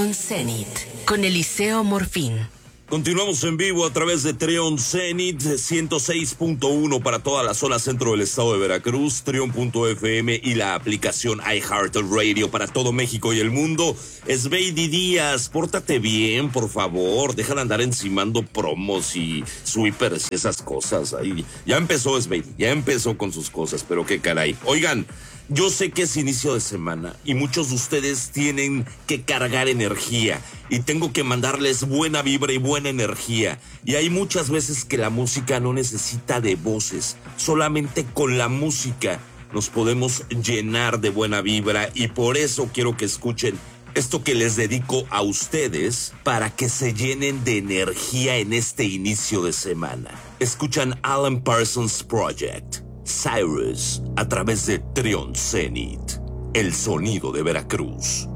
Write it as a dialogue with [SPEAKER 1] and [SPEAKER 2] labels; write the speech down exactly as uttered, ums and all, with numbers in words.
[SPEAKER 1] Trión Zenit con Eliseo Morfín.
[SPEAKER 2] Continuamos en vivo a través de Trión Zenit ciento seis punto uno para toda la zona centro del estado de Veracruz, trión punto efe eme y la aplicación iHeartRadio para todo México y el mundo. Esbeidi Díaz, pórtate bien, por favor. Deja de andar encimando promos y sweepers, esas cosas. Ahí ya empezó Esbeidi, ya empezó con sus cosas, pero qué caray. Oigan, yo sé que es inicio de semana y muchos de ustedes tienen que cargar energía y tengo que mandarles buena vibra y buena energía. Y hay muchas veces que la música no necesita de voces, solamente con la música nos podemos llenar de buena vibra y por eso quiero que escuchen esto que les dedico a ustedes para que se llenen de energía en este inicio de semana. Escuchan Alan Parsons Project, Cyrus, a través de Trión Zenit, el sonido de Veracruz.